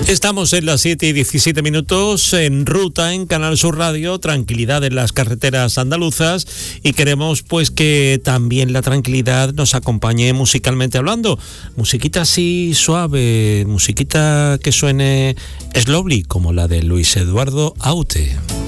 Estamos en las 7:17 en ruta en Canal Sur Radio, tranquilidad en las carreteras andaluzas, y queremos pues que también la tranquilidad nos acompañe musicalmente hablando. Musiquita así suave, musiquita que suene slowly, como la de Luis Eduardo Aute.